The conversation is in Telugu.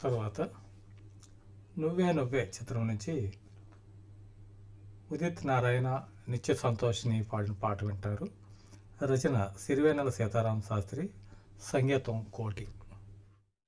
తర్వాత నువ్వే నువ్వే చిత్రం నుంచి ఉదిత్ నారాయణ, నిత్య సంతోష్ని పాడిన పాట వింటారు. రచన సిరివెన్నెల సీతారామ శాస్త్రి, సంగీతం కోటి.